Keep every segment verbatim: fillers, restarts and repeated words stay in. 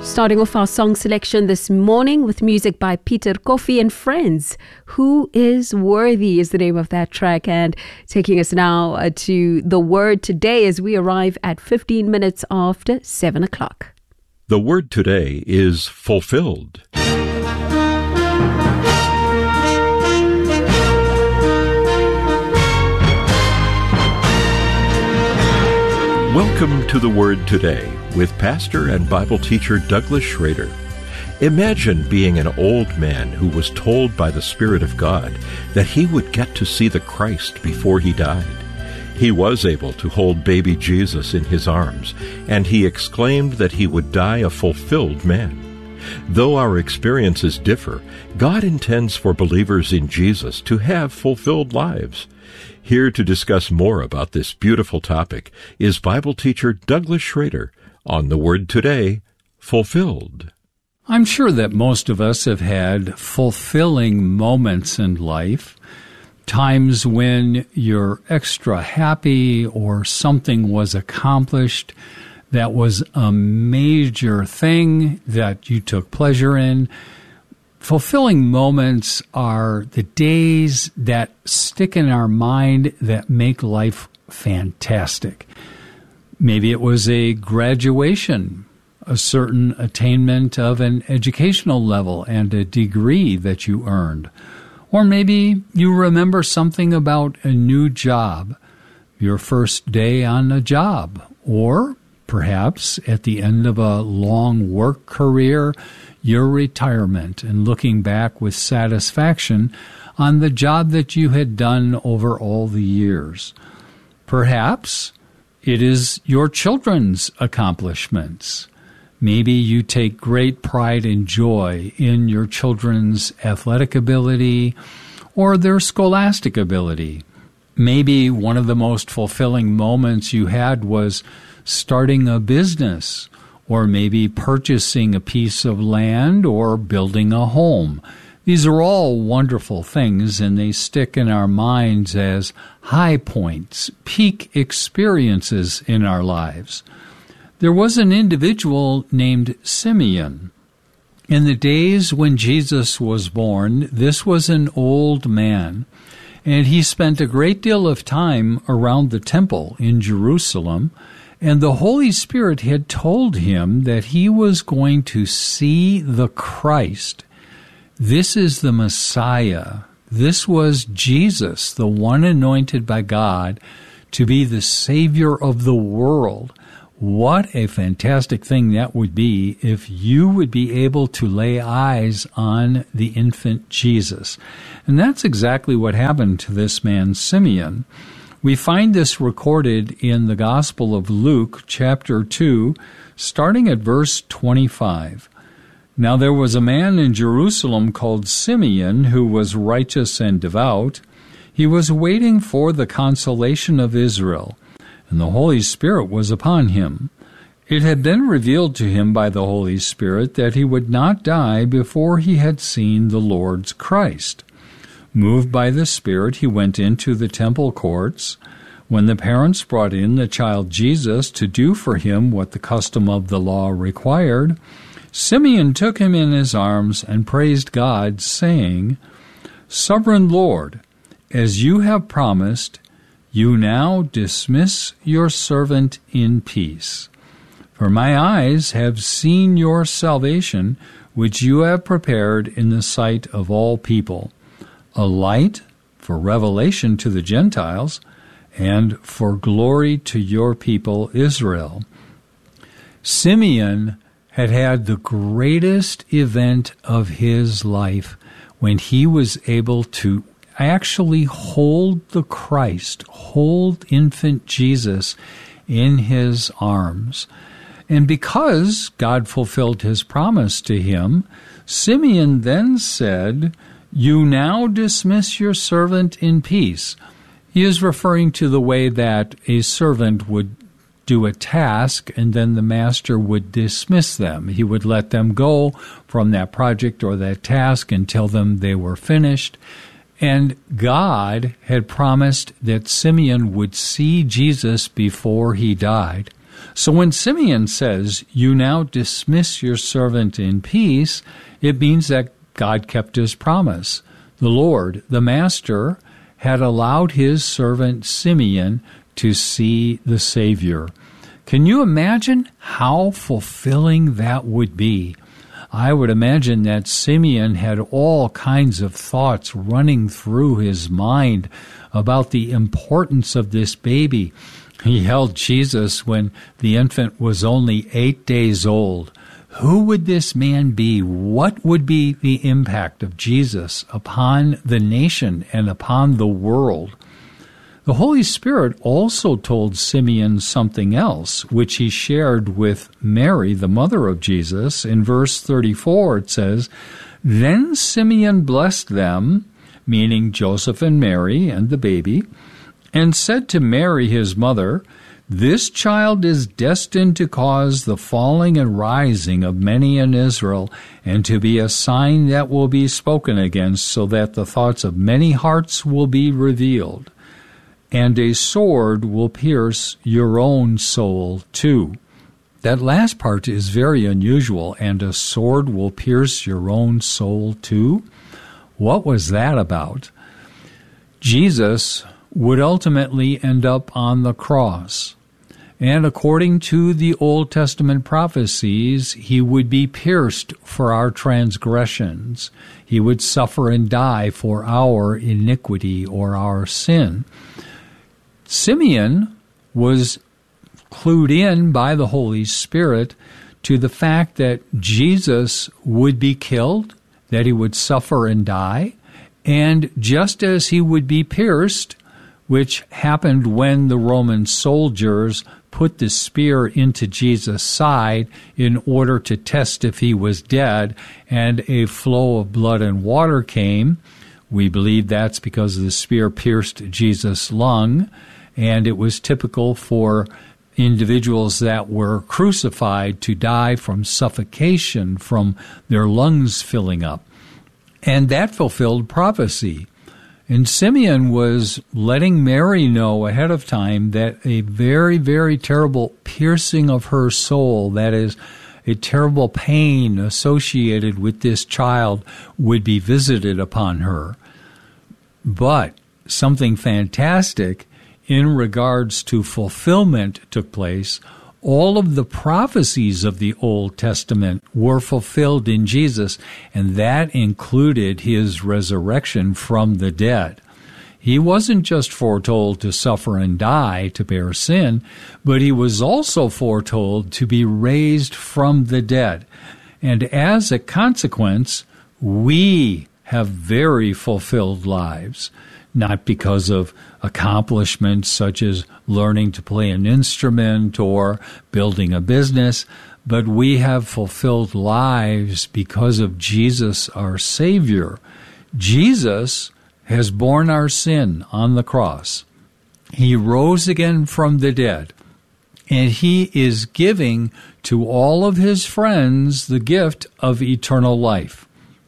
Starting off our song selection this morning with music by Peter Kofi and Friends. Who is Worthy is the name of that track, and taking us now uh, to the Word today as we arrive at fifteen minutes after seven o'clock. The Word today is fulfilled. Welcome to the Word today with pastor and Bible teacher Douglas Schrader. Imagine being an old man who was told by the Spirit of God that he would get to see the Christ before he died. He was able to hold baby Jesus in his arms, and he exclaimed that he would die a fulfilled man. Though our experiences differ, God intends for believers in Jesus to have fulfilled lives. Here to discuss more about this beautiful topic is Bible teacher Douglas Schrader on the Word Today, Fulfilled. I'm sure that most of us have had fulfilling moments in life, times when you're extra happy or something was accomplished that was a major thing that you took pleasure in. Fulfilling moments are the days that stick in our mind that make life fantastic. Maybe it was a graduation, a certain attainment of an educational level and a degree that you earned. Or maybe you remember something about a new job, your first day on a job, or perhaps at the end of a long work career, your retirement, and looking back with satisfaction on the job that you had done over all the years. Perhaps it is your children's accomplishments. Maybe you take great pride and joy in your children's athletic ability or their scholastic ability. Maybe one of the most fulfilling moments you had was starting a business, or maybe purchasing a piece of land or building a home. These are all wonderful things, and they stick in our minds as high points, peak experiences in our lives. There was an individual named Simeon. In the days when Jesus was born, this was an old man, and he spent a great deal of time around the temple in Jerusalem, and the Holy Spirit had told him that he was going to see the Christ. This is the Messiah. This was Jesus, the one anointed by God to be the Savior of the world. What a fantastic thing that would be if you would be able to lay eyes on the infant Jesus. And that's exactly what happened to this man, Simeon. We find this recorded in the Gospel of Luke, chapter two, starting at verse twenty-five. Now there was a man in Jerusalem called Simeon, who was righteous and devout. He was waiting for the consolation of Israel, and the Holy Spirit was upon him. It had been revealed to him by the Holy Spirit that he would not die before he had seen the Lord's Christ. Moved by the Spirit, he went into the temple courts. When the parents brought in the child Jesus to do for him what the custom of the law required, Simeon took him in his arms and praised God, saying, Sovereign Lord, as you have promised, you now dismiss your servant in peace. For my eyes have seen your salvation, which you have prepared in the sight of all people, a light for revelation to the Gentiles, and for glory to your people Israel. Simeon had had the greatest event of his life when he was able to actually hold the Christ, hold infant Jesus in his arms. And because God fulfilled his promise to him, Simeon then said, You now dismiss your servant in peace. He is referring to the way that a servant would do a task and then the master would dismiss them. He would let them go from that project or that task and tell them they were finished. And God had promised that Simeon would see Jesus before he died. So when Simeon says, "You now dismiss your servant in peace," it means that God kept his promise. The Lord, the Master, had allowed his servant Simeon to see the Savior. Can you imagine how fulfilling that would be? I would imagine that Simeon had all kinds of thoughts running through his mind about the importance of this baby. He held Jesus when the infant was only eight days old. Who would this man be? What would be the impact of Jesus upon the nation and upon the world? The Holy Spirit also told Simeon something else, which he shared with Mary, the mother of Jesus. In verse thirty-four, it says, "Then Simeon blessed them," meaning Joseph and Mary and the baby, "and said to Mary his mother, 'This child is destined to cause the falling and rising of many in Israel, and to be a sign that will be spoken against, so that the thoughts of many hearts will be revealed. And a sword will pierce your own soul too.'" That last part is very unusual. "And a sword will pierce your own soul too." What was that about? Jesus would ultimately end up on the cross. And according to the Old Testament prophecies, he would be pierced for our transgressions. He would suffer and die for our iniquity or our sin. Simeon was clued in by the Holy Spirit to the fact that Jesus would be killed, that he would suffer and die, and just as he would be pierced, which happened when the Roman soldiers put the spear into Jesus' side in order to test if he was dead, and a flow of blood and water came. We believe that's because the spear pierced Jesus' lung, and it was typical for individuals that were crucified to die from suffocation, from their lungs filling up. And that fulfilled prophecy. And Simeon was letting Mary know ahead of time that a very, very terrible piercing of her soul, that is, a terrible pain associated with this child, would be visited upon her. But something fantastic in regards to fulfillment took place. All of the prophecies of the Old Testament were fulfilled in Jesus, and that included his resurrection from the dead. He wasn't just foretold to suffer and die to bear sin, but he was also foretold to be raised from the dead. And as a consequence, we have very fulfilled lives. Not because of accomplishments such as learning to play an instrument or building a business, but we have fulfilled lives because of Jesus, our Savior. Jesus has borne our sin on the cross. He rose again from the dead, and he is giving to all of his friends the gift of eternal life.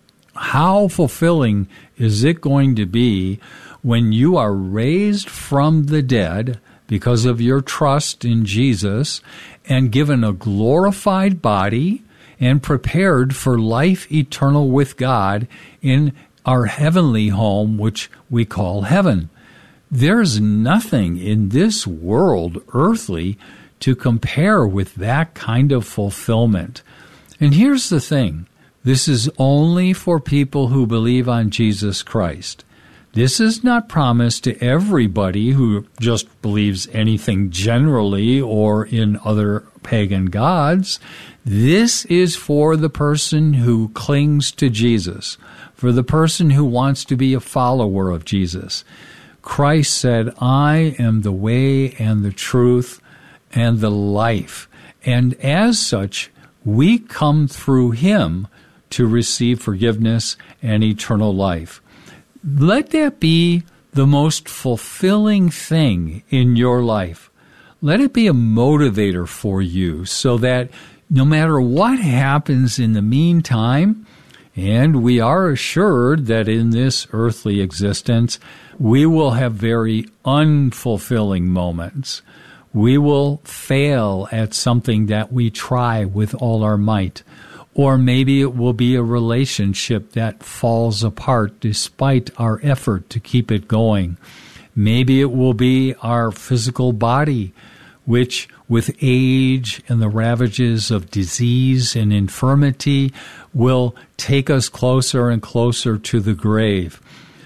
How fulfilling is it going to be when you are raised from the dead because of your trust in Jesus and given a glorified body and prepared for life eternal with God in our heavenly home, which we call heaven? There's nothing in this world, earthly, to compare with that kind of fulfillment. And here's the thing. This is only for people who believe on Jesus Christ. This is not promised to everybody who just believes anything generally or in other pagan gods. This is for the person who clings to Jesus, for the person who wants to be a follower of Jesus. Christ said, "I am the way and the truth and the life." And as such, we come through him to receive forgiveness and eternal life. Let that be the most fulfilling thing in your life. Let it be a motivator for you so that no matter what happens in the meantime, and we are assured that in this earthly existence, we will have very unfulfilling moments. We will fail at something that we try with all our might. Or maybe it will be a relationship that falls apart despite our effort to keep it going. Maybe it will be our physical body, which with age and the ravages of disease and infirmity will take us closer and closer to the grave.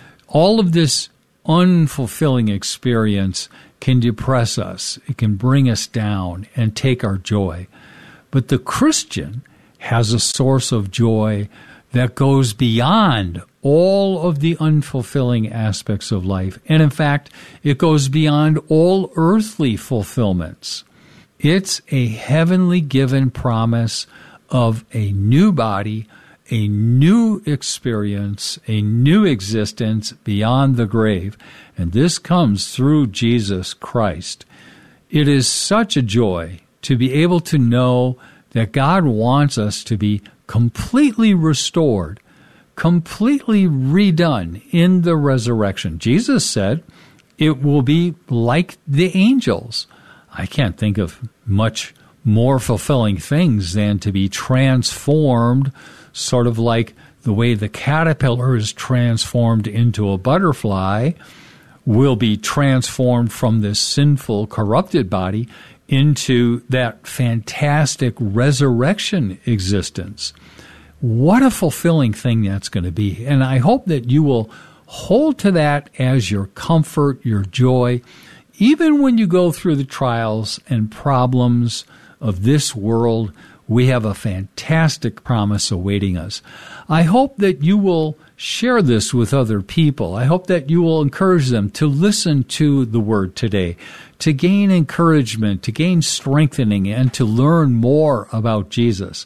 All of this unfulfilling experience can depress us. It can bring us down and take our joy. But the Christian has a source of joy that goes beyond all of the unfulfilling aspects of life. And in fact, it goes beyond all earthly fulfillments. It's a heavenly given promise of a new body, a new experience, a new existence beyond the grave. And this comes through Jesus Christ. It is such a joy to be able to know that God wants us to be completely restored, completely redone in the resurrection. Jesus said it will be like the angels. I can't think of much more fulfilling things than to be transformed, sort of like the way the caterpillar is transformed into a butterfly, will be transformed from this sinful, corrupted body into that fantastic resurrection existence. What a fulfilling thing that's going to be. And I hope that you will hold to that as your comfort, your joy, even when you go through the trials and problems of this world. We have a fantastic promise awaiting us. I hope that you will share this with other people. I hope that you will encourage them to listen to the Word today, to gain encouragement, to gain strengthening, and to learn more about Jesus.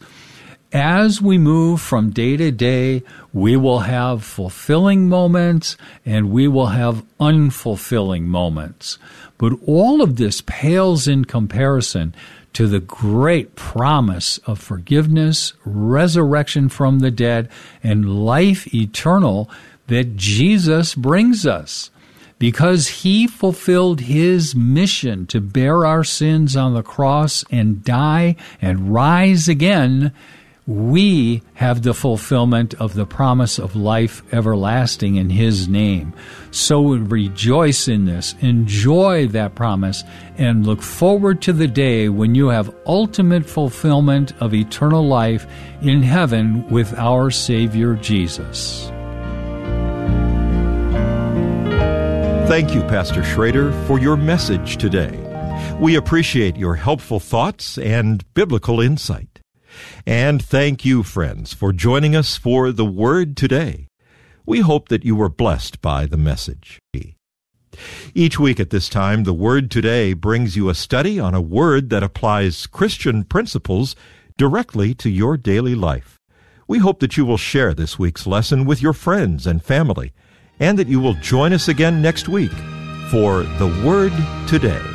As we move from day to day, we will have fulfilling moments and we will have unfulfilling moments. But all of this pales in comparison to the great promise of forgiveness, resurrection from the dead, and life eternal that Jesus brings us. Because he fulfilled his mission to bear our sins on the cross and die and rise again, we have the fulfillment of the promise of life everlasting in his name. So rejoice in this, enjoy that promise, and look forward to the day when you have ultimate fulfillment of eternal life in heaven with our Savior Jesus. Thank you, Pastor Schrader, for your message today. We appreciate your helpful thoughts and biblical insight. And thank you, friends, for joining us for The Word Today. We hope that you were blessed by the message. Each week at this time, The Word Today brings you a study on a word that applies Christian principles directly to your daily life. We hope that you will share this week's lesson with your friends and family, and that you will join us again next week for The Word Today.